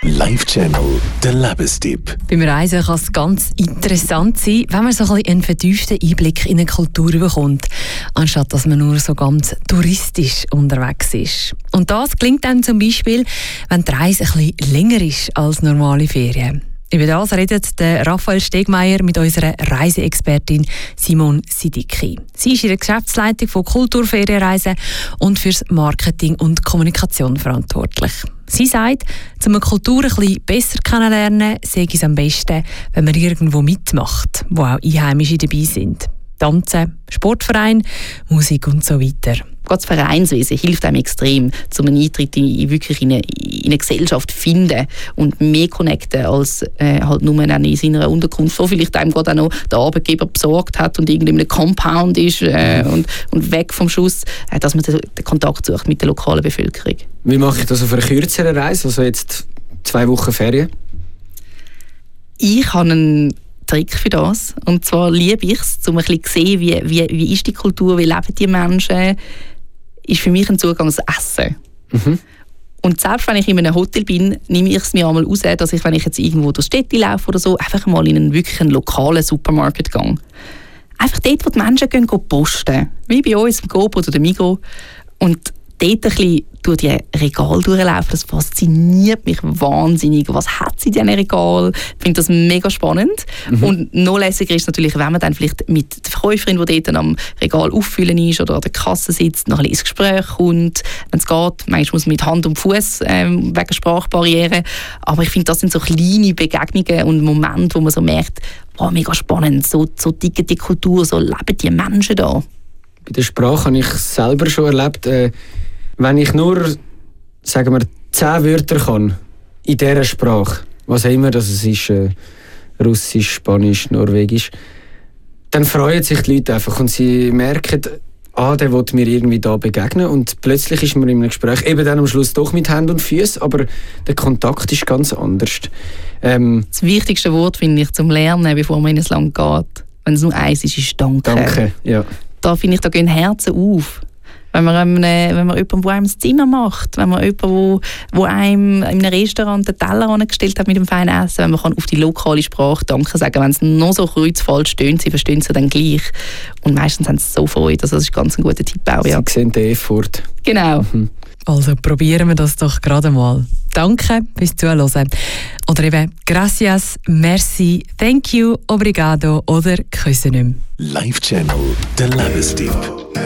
Live Channel, der Lebenstipp. Beim Reisen kann es ganz interessant sein, wenn man so ein bisschen einen vertieften Einblick in eine Kultur bekommt, anstatt dass man nur so ganz touristisch unterwegs ist. Und das gelingt dann zum Beispiel, wenn die Reise ein bisschen länger ist als normale Ferien. Über das redet der Raphael Stegmeier mit unserer Reiseexpertin Simone Siddiqui. Sie ist in der Geschäftsleitung von Kulturferienreisen und fürs Marketing und Kommunikation verantwortlich. Sie sagt, um eine Kultur ein bisschen besser kennenzulernen, sei es am besten, wenn man irgendwo mitmacht, wo auch Einheimische dabei sind. Tanzen, Sportverein, Musik und so weiter. Gerade das Vereinswesen hilft einem extrem, um einen Eintritt wirklich in eine Gesellschaft zu finden und mehr connecten als halt nur in seiner Unterkunft, wo vielleicht einem gerade auch noch der Arbeitgeber besorgt hat und irgendwie in einem Compound ist und weg vom Schuss, dass man den Kontakt sucht mit der lokalen Bevölkerung. Wie mache ich das auf einer kürzeren Reise, also jetzt 2 Wochen Ferien? Ich habe einen Trick für das. Und zwar liebe ich es, um ein bisschen zu sehen, wie ist die Kultur, wie leben die Menschen, ist für mich ein Zugang das Essen. Mhm. Und selbst wenn ich in einem Hotel bin, nehme ich es mir einmal raus, dass ich, wenn ich jetzt irgendwo durch Städte laufe oder so, einfach mal in einen wirklich lokalen Supermarkt gehe. Einfach dort, wo die Menschen gehen posten. Wie bei uns im Coop oder dem Migros. Und dort ein bisschen durch die Regale durchlaufen, das fasziniert mich wahnsinnig. Was hat sie in diesen Regal? Ich finde das mega spannend. Mhm. Und noch lässiger ist natürlich, wenn man dann vielleicht mit der Verkäuferin, die dort am Regal auffüllen ist oder an der Kasse sitzt, noch ein bisschen ins Gespräch kommt, wenn es geht. Manchmal muss man mit Hand und Fuß wegen Sprachbarrieren. Aber ich finde, das sind so kleine Begegnungen und Momente, wo man so merkt, wow, mega spannend, so tickt die Kultur, so leben die Menschen da. Bei der Sprache habe ich selber schon erlebt, wenn ich nur, sagen wir, 10 Wörter kann in dieser Sprache, was auch immer das ist, Russisch, Spanisch, Norwegisch, dann freuen sich die Leute einfach und sie merken, der will mir irgendwie da begegnen und plötzlich ist man in einem Gespräch, eben dann am Schluss doch mit Händen und Füßen, aber der Kontakt ist ganz anders. Das wichtigste Wort, finde ich, zum Lernen, bevor man in ein Land geht, wenn es nur eins ist Danke. Danke, ja. Da finde ich, da gehen Herzen auf. Wenn man jemanden, der einem das Zimmer macht, wenn man jemanden, der einem in einem Restaurant den Teller angestellt hat mit dem feinen Essen, wenn man auf die lokale Sprache Danke sagen kann. Wenn es noch so kreuzfalsch stöhnt, sie verstehen es dann gleich. Und meistens haben sie so Freude. Also das ist ganz ein guter Tipp auch. Ja. Sie sehen den Effort. Genau. Mhm. Also probieren wir das doch gerade mal. Danke fürs Zuhören. Oder eben gracias, merci, thank you, obrigado oder küssen. Live Channel, der Lebenstipp.